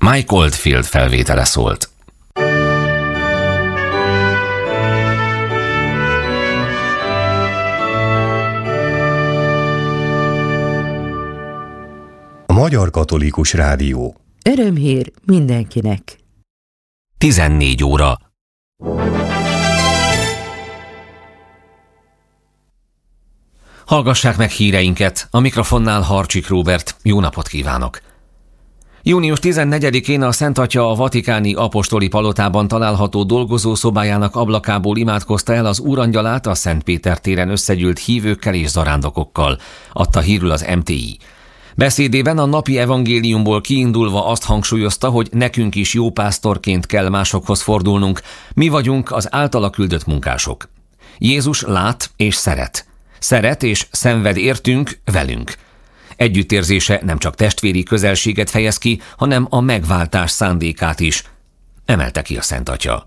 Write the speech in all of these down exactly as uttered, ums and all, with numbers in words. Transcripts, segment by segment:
Mike Oldfield felvétele szólt. A Magyar Katolikus Rádió. Örömhír mindenkinek. tizennégy óra. Hallgassák meg híreinket, a mikrofonnál Harcsik Róbert, jó napot kívánok! június tizennegyedikén a Szent Atya a vatikáni apostoli palotában található dolgozószobájának ablakából imádkozta el az Úrangyalát a Szent Péter téren összegyűlt hívőkkel és zarándokokkal, adta hírül az em té i. Beszédében a napi evangéliumból kiindulva azt hangsúlyozta, hogy nekünk is jó pásztorként kell másokhoz fordulnunk, mi vagyunk az általa küldött munkások. Jézus lát és szeret. Szeret és szenved értünk, velünk. Együttérzése nem csak testvéri közelséget fejez ki, hanem a megváltás szándékát is, emelte ki a Szent Atya.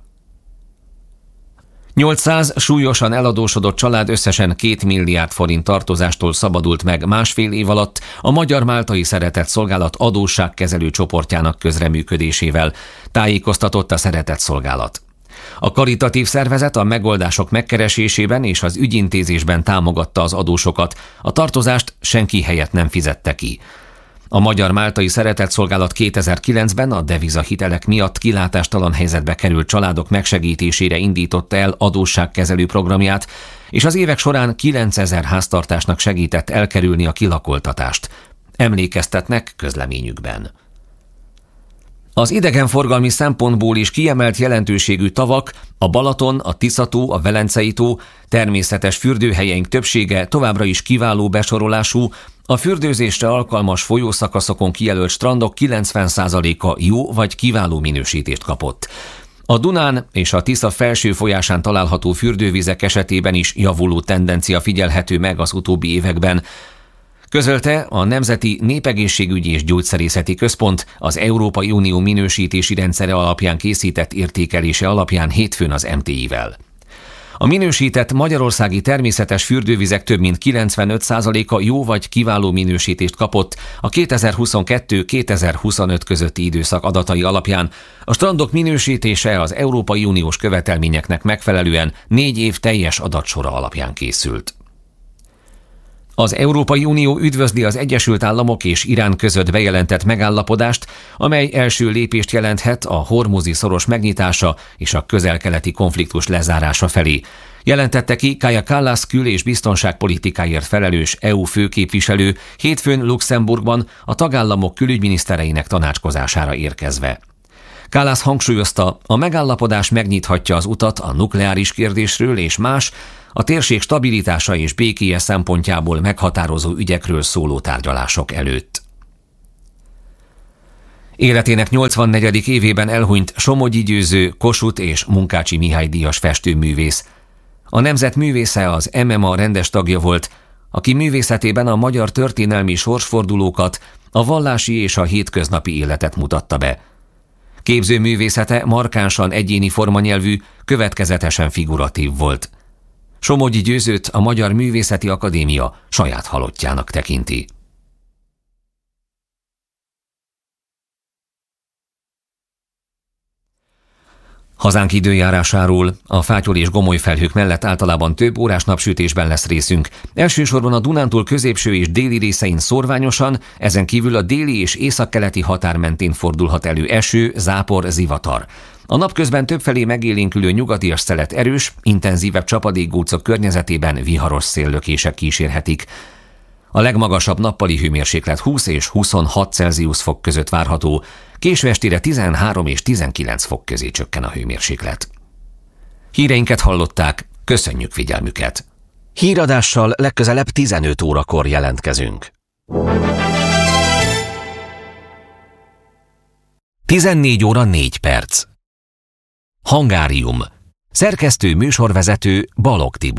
nyolcszáz súlyosan eladósodott család összesen két milliárd forint tartozástól szabadult meg másfél év alatt a Magyar Máltai Szeretett Szolgálat adósságkezelő csoportjának közreműködésével, tájékoztatott a Szeretett Szolgálat. A karitatív szervezet a megoldások megkeresésében és az ügyintézésben támogatta az adósokat, a tartozást senki helyett nem fizette ki. A Magyar Máltai Szeretett Szolgálat kétezer-kilencben a devizahitelek miatt kilátástalan helyzetbe került családok megsegítésére indította el adósságkezelő programját, és az évek során kilencezer háztartásnak segített elkerülni a kilakoltatást. Emlékeztetnek közleményükben. Az idegenforgalmi szempontból is kiemelt jelentőségű tavak, a Balaton, a Tisza-tó, a Velencei-tó, természetes fürdőhelyeink többsége továbbra is kiváló besorolású, a fürdőzésre alkalmas folyószakaszokon kijelölt strandok kilencven százaléka jó vagy kiváló minősítést kapott. A Dunán és a Tisza felső folyásán található fürdővizek esetében is javuló tendencia figyelhető meg az utóbbi években, közölte a Nemzeti Népegészségügyi és Gyógyszerészeti Központ az Európai Unió minősítési rendszere alapján készített értékelése alapján hétfőn az em té i-vel. A minősített magyarországi természetes fürdővizek több mint kilencvenöt százaléka jó vagy kiváló minősítést kapott a kétezer-huszonkettő kétezer-huszonöt közötti időszak adatai alapján. A strandok minősítése az Európai Uniós követelményeknek megfelelően négy év teljes adatsora alapján készült. Az Európai Unió üdvözli az Egyesült Államok és Irán között bejelentett megállapodást, amely első lépést jelenthet a hormuzi szoros megnyitása és a közel-keleti konfliktus lezárása felé. Jelentette ki Kaja Kallas kül- és biztonságpolitikáért felelős é u főképviselő hétfőn Luxemburgban a tagállamok külügyminisztereinek tanácskozására érkezve. Kallas hangsúlyozta, a megállapodás megnyithatja az utat a nukleáris kérdésről és más, a térség stabilitása és békéje szempontjából meghatározó ügyekről szóló tárgyalások előtt. Életének nyolcvannegyedik évében elhunyt Somogyi Győző, Kossuth és Munkácsy Mihály díjas festőművész. A nemzet művésze az em em á rendes tagja volt, aki művészetében a magyar történelmi sorsfordulókat, a vallási és a hétköznapi életet mutatta be. Képzőművészete markánsan egyéni formanyelvű, következetesen figuratív volt. Somogyi Győzőt a Magyar Művészeti Akadémia saját halottjának tekinti. Hazánk időjárásáról: a fátyol és gomoly felhők mellett általában több órás napsütésben lesz részünk. Elsősorban a Dunántúl középső és déli részein szórványosan, ezen kívül a déli és északkeleti határ mentén fordulhat elő eső, zápor, zivatar. A napközben többfelé megélénkülő nyugatias szelet erős, intenzívebb csapadékgócok környezetében viharos széllökések kísérhetik. A legmagasabb nappali hőmérséklet húsz és huszonhat Celsius fok között várható, késő estére tizenhárom és tizenkilenc fok közé csökken a hőmérséklet. Híreinket hallották, köszönjük figyelmüket! Híradással legközelebb tizenöt órakor jelentkezünk. tizennégy óra négy perc. Hangárium. Szerkesztő műsorvezető Balogh Tibor.